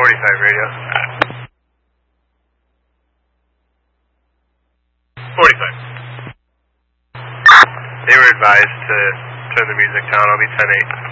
45 radio. 45. They were advised to turn the music down. I'll be 10-8.